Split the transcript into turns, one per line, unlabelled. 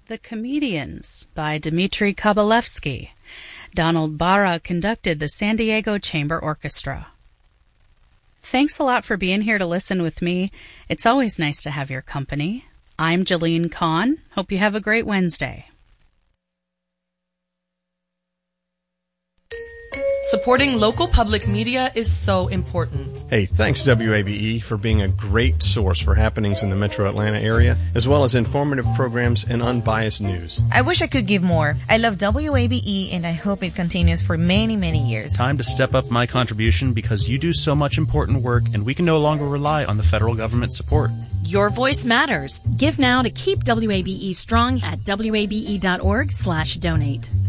The Comedians by Dmitry Kabalevsky. Donald Barra conducted the San Diego Chamber Orchestra. Thanks a lot for being here to listen with me. It's always nice to have your company. I'm Jalene Kahn. Hope you have a great Wednesday.
Supporting local public media is so important.
Hey, thanks WABE for being a great source for happenings in the metro Atlanta area, as well as informative programs and unbiased news.
I wish I could give more. I love WABE and I hope it continues for many, many years.
Time to step up my contribution because you do so much important work and we can no longer rely on the federal government support.
Your voice matters. Give now to keep WABE strong at wabe.org/donate.